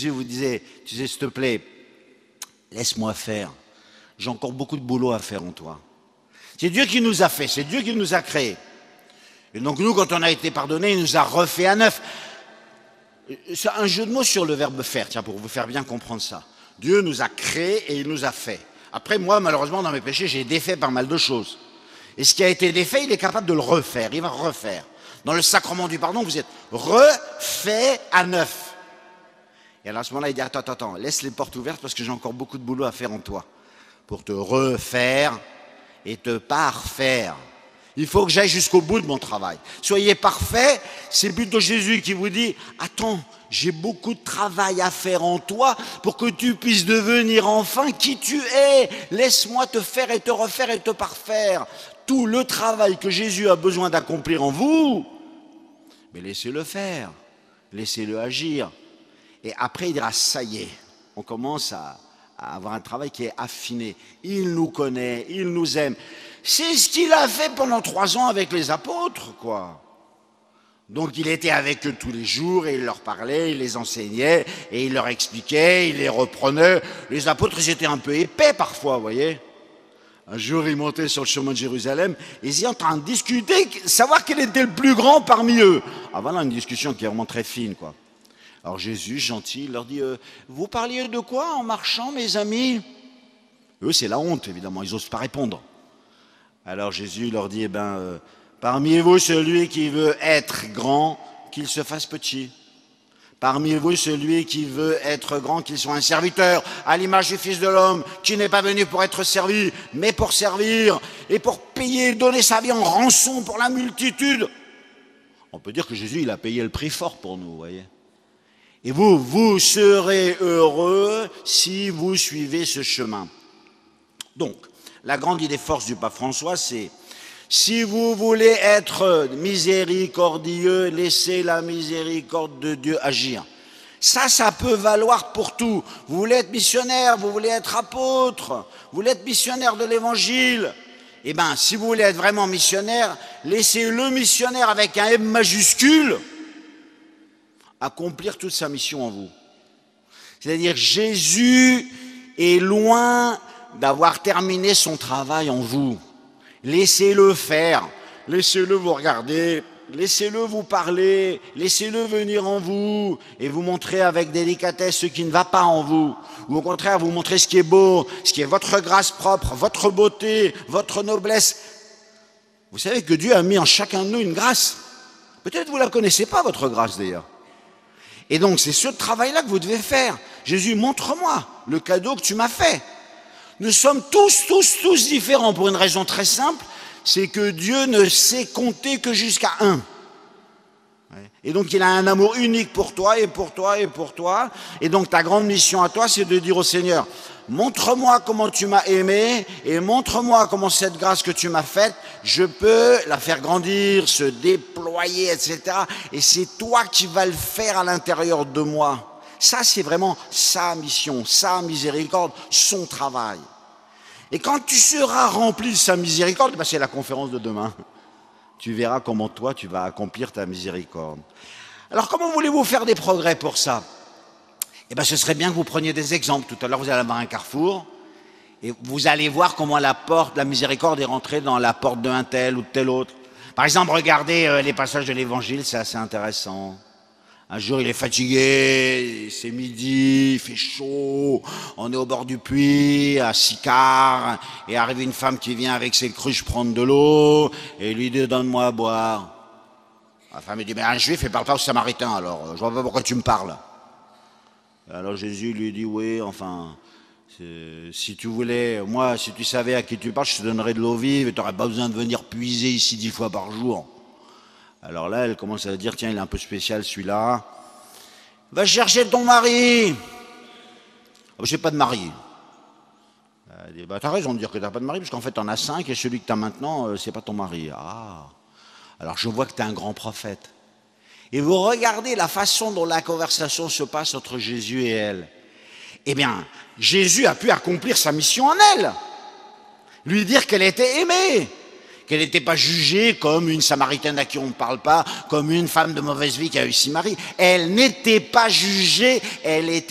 Jésus vous disait, s'il te plaît, laisse-moi faire. J'ai encore beaucoup de boulot à faire en toi. C'est Dieu qui nous a fait, c'est Dieu qui nous a créés. Et donc nous, quand on a été pardonné, il nous a refait à neuf. C'est un jeu de mots sur le verbe faire, tiens, pour vous faire bien comprendre ça. Dieu nous a créés et il nous a fait. Après, moi, malheureusement, dans mes péchés, j'ai défait pas mal de choses. Et ce qui a été défait, il est capable de le refaire, il va refaire. Dans le sacrement du pardon, vous êtes refait à neuf. Et alors à ce moment-là, il dit, attends, laisse les portes ouvertes parce que j'ai encore beaucoup de boulot à faire en toi. Pour te refaire et te parfaire. Il faut que j'aille jusqu'au bout de mon travail. Soyez parfaits, c'est plutôt Jésus qui vous dit, attends, j'ai beaucoup de travail à faire en toi pour que tu puisses devenir enfin qui tu es. Laisse-moi te faire et te refaire et te parfaire. Tout le travail que Jésus a besoin d'accomplir en vous, mais laissez-le faire, laissez-le agir. Et après, il dira, ça y est, on commence à avoir un travail qui est affiné. Il nous connaît, il nous aime. C'est ce qu'il a fait pendant 3 ans avec les apôtres, quoi. Donc il était avec eux tous les jours et il leur parlait, il les enseignait et il leur expliquait, il les reprenait. Les apôtres, ils étaient un peu épais parfois, vous voyez. Un jour, ils montaient sur le chemin de Jérusalem et ils étaient en train de discuter, savoir quel était le plus grand parmi eux. Ah voilà, une discussion qui est vraiment très fine, quoi. Alors Jésus, gentil, leur dit, vous parliez de quoi en marchant, mes amis? Eux, c'est la honte, évidemment, ils n'osent pas répondre. Alors Jésus leur dit, parmi vous, celui qui veut être grand, qu'il se fasse petit. Parmi vous, celui qui veut être grand, qu'il soit un serviteur, à l'image du Fils de l'homme, qui n'est pas venu pour être servi, mais pour servir, et pour payer, donner sa vie en rançon pour la multitude. On peut dire que Jésus, il a payé le prix fort pour nous, vous voyez. Et vous serez heureux si vous suivez ce chemin. Donc, la grande idée force du pape François, c'est si vous voulez être miséricordieux, laissez la miséricorde de Dieu agir. Ça peut valoir pour tout. Vous voulez être missionnaire, vous voulez être apôtre, vous voulez être missionnaire de l'évangile. Eh bien, si vous voulez être vraiment missionnaire, laissez le missionnaire avec un M majuscule accomplir toute sa mission en vous. C'est-à-dire Jésus est loin d'avoir terminé son travail en vous. Laissez-le faire, laissez-le vous regarder, laissez-le vous parler, laissez-le venir en vous et vous montrer avec délicatesse ce qui ne va pas en vous. Ou au contraire, vous montrer ce qui est beau, ce qui est votre grâce propre, votre beauté, votre noblesse. Vous savez que Dieu a mis en chacun de nous une grâce. Peut-être vous ne la connaissez pas, votre grâce d'ailleurs. Et donc c'est ce travail-là que vous devez faire. Jésus, montre-moi le cadeau que tu m'as fait. Nous sommes tous différents pour une raison très simple, c'est que Dieu ne sait compter que jusqu'à 1. Et donc il a un amour unique pour toi et pour toi et pour toi. Et donc ta grande mission à toi, c'est de dire au Seigneur, montre-moi comment tu m'as aimé et montre-moi comment cette grâce que tu m'as faite, je peux la faire grandir, se déployer, etc. Et c'est toi qui vas le faire à l'intérieur de moi. Ça, c'est vraiment sa mission, sa miséricorde, son travail. Et quand tu seras rempli de sa miséricorde, c'est la conférence de demain. Tu verras comment toi, tu vas accomplir ta miséricorde. Alors, comment voulez-vous faire des progrès pour ça? Eh bien, ce serait bien que vous preniez des exemples. Tout à l'heure, vous allez avoir un carrefour et vous allez voir comment la porte, la miséricorde est rentrée dans la porte d'un tel ou de tel autre. Par exemple, regardez les passages de l'Évangile, c'est assez intéressant. Un jour, il est fatigué, c'est midi, il fait chaud, on est au bord du puits, à Sicare, et arrive une femme qui vient avec ses cruches prendre de l'eau, et lui dit « donne-moi à boire ». La femme lui dit « mais un juif, il ne parle pas aux samaritains, alors je ne vois pas pourquoi tu me parles ». Alors Jésus lui dit « oui, enfin, si tu voulais, moi, si tu savais à qui tu parles, je te donnerais de l'eau vive, et tu n'aurais pas besoin de venir puiser ici 10 fois par jour ». Alors là, elle commence à dire, tiens, il est un peu spécial celui-là. Va chercher ton mari. Oh, j'ai pas de mari. Elle dit, t'as raison de dire que t'as pas de mari, parce qu'en fait, t'en as 5 et celui que t'as maintenant, c'est pas ton mari. Ah. Alors je vois que t'es un grand prophète. Et vous regardez la façon dont la conversation se passe entre Jésus et elle. Eh bien, Jésus a pu accomplir sa mission en elle. Lui dire qu'elle était aimée. Qu'elle n'était pas jugée comme une Samaritaine à qui on ne parle pas, comme une femme de mauvaise vie qui a eu 6 maris. Elle n'était pas jugée, elle était